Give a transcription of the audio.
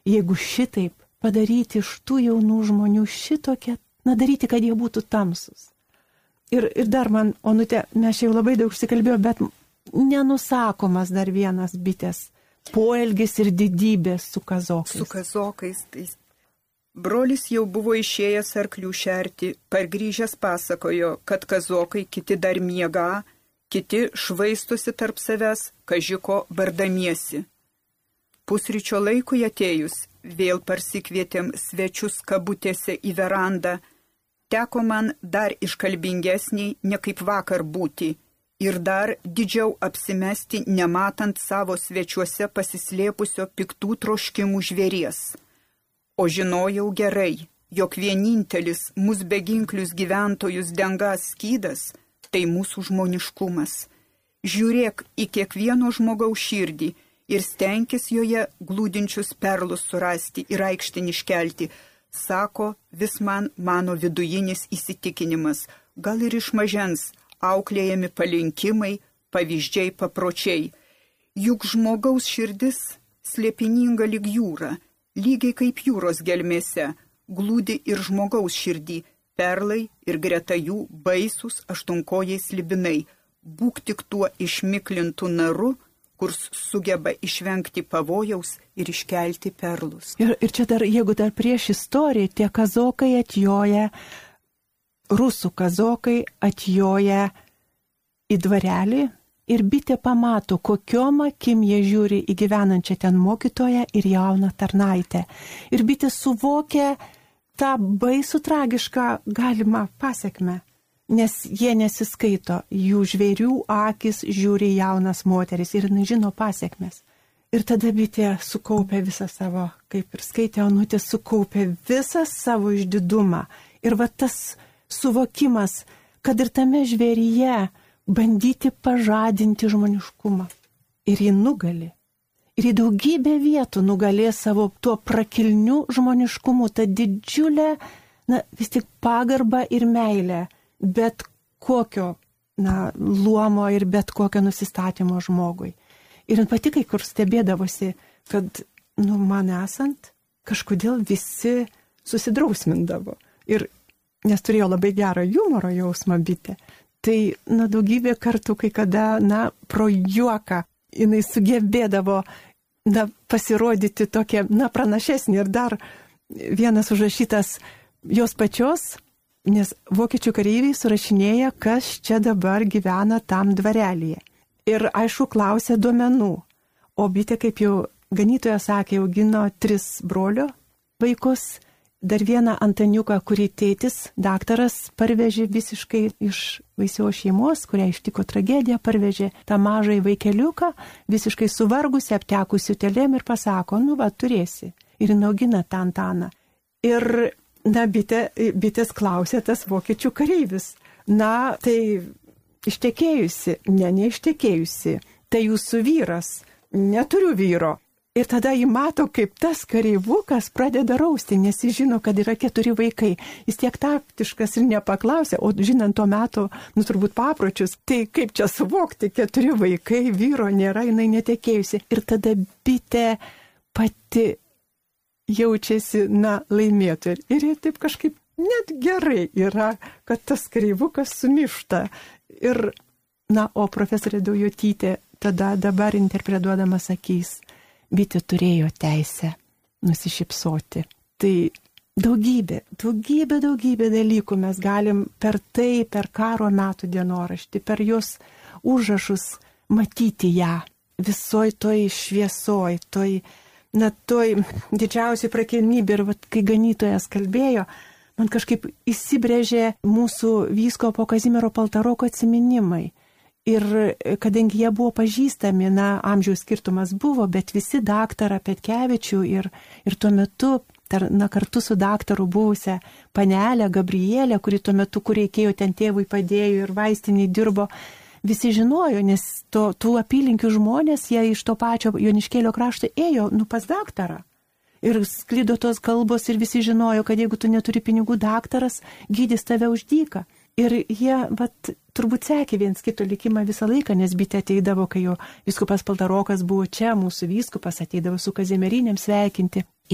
jeigu šitaip padaryti iš tų jaunų žmonių šitokią, daryti, kad jie būtų tamsus. Ir dar man, Onutė, mes jau labai daug užsikalbėjome, bet nenusakomas dar vienas bitės poelgis ir didybės su kazokais. Su kazokais. Tai brolis jau buvo išėjęs arklių šerti, pargrįžęs pasakojo, kad kazokai kiti dar miega, kiti švaistosi tarp savęs, kažiko bardamiesi. Pusryčio laikui atėjus, vėl parsikvietėm svečius kabutėse į verandą. Teko man dar iškalbingesniai, ne kaip vakar būti, ir dar didžiau apsimesti, nematant savo svečiuose pasislėpusio piktų troškimų žvėries. O žinojau gerai, jog vienintelis mūsų beginklius gyventojus dengas skydas, tai mūsų žmoniškumas. Žiūrėk į kiekvieno žmogaus širdį ir stenkis joje glūdinčius perlus surasti ir aikštin iškelti, sako vis mano vidujinis įsitikinimas, gal ir iš mažens auklėjami palinkimai, pavyzdžiai, papročiai. Juk žmogaus širdis slėpininga lyg jūra, lygiai kaip jūros gelmėse, glūdi ir žmogaus širdį, perlai ir greta jų baisus aštunkojai slibinai. Būk tik tuo išmiklintų naru, kur sugeba išvengti pavojaus ir iškelti perlus. Ir čia dar, jeigu dar prieš istoriją, tie kazokai atjoja, rusų kazokai atjoja į dvarelį ir bitė pamato, kokiom akim jie žiūri į gyvenančią ten mokytoją ir jauną tarnaitę. Ir bitė suvokia tą baisų tragišką galimą pasekmę. Nes jie nesiskaito, jų žvėrių akis žiūri jaunas moteris ir žino pasekmes. Ir tada bitė sukaupė visą savo, kaip ir skaitė Onutė, sukaupė visą savo išdidumą. Ir va tas suvokimas, kad ir tame žvėryje bandyti pažadinti žmoniškumą. Ir jį nugali. Ir į daugybę vietų nugalės savo tuo prakilniu žmoniškumu, tą didžiulę, vis tik pagarbą ir meilę. Bet kokio luomo ir bet kokio nusistatymo žmogui. Ir pati kai kur stebėdavosi, kad, man esant, kažkodėl visi susidrausmindavo. Ir nes turėjo labai gerą humoro jausmą bitė. Tai, daugybė kartų, kai kada, pro juoką jinai sugebėdavo, pasirodyti tokia, pranašesnė. Ir dar vienas užrašytas jos pačios, nes vokiečių kareiviai surašinėja, kas čia dabar gyvena tam dvarelyje. Ir aišku, klausė duomenų. O bitė, kaip jau ganytoja sakė, augino 3 brolio vaikus, dar vieną Antaniuką, kurį tėtis, daktaras, parvežė visiškai iš vaisiaus šeimos, kurią ištiko tragedija, parvežė tą mažą vaikeliuką, visiškai suvargusi, aptekusi utelėm ir pasako, turėsi. Ir jin augina tą Antaną. Ir bitės klausė tas vokiečių kareivis. Tai ištekėjusi, neištekėjusi, tai jūsų vyras, neturiu vyro. Ir tada jį mato, kaip tas kareivukas pradeda rausti, nes jis žino, kad yra 4 vaikai. Jis tiek taktiškas ir nepaklausė, o žinant tuo metu, turbūt papročius, tai kaip čia suvokti, 4 vaikai, vyro nėra, jinai netekėjusi. Ir tada bitė pati jaučiasi, laimėtų. Ir jie taip kažkaip net gerai yra, kad tas kareivukas sumišta. Ir, o profesorė Daujotytė tada dabar interpretuodama sakys, bitė turėjo teisę nusišypsoti. Tai daugybė dalykų mes galim per karo metų dienoraštį, per jos užrašus matyti ją visoj toj šviesoj, toj didžiausiai prakilnybė. Ir kai ganytojas kalbėjo, man kažkaip įsibrėžė mūsų vyskupo Kazimiero Paltaroko atsiminimai. Ir kadangi jie buvo pažįstami, amžiaus skirtumas buvo, bet visi daktarą Petkevičių ir tuo metu, kartu su daktaru buvusią panelę Gabrielę, kuri tuo metu, kur reikėjo ten tėvui padėjo ir vaistiniai dirbo, visi žinojo, nes tų apylinkių žmonės, jie iš to pačio Joniškėlio krašto ėjo, pas daktarą. Ir sklido tos kalbos ir visi žinojo, kad jeigu tu neturi pinigų, daktaras gydys tave už dyką. Ir jie, turbūt sekė viens kito likimą visą laiką, nes bitė ateidavo, kai jo vyskupas Paltarokas buvo čia, mūsų vyskupas ateidavo su Kazimieriniam sveikinti.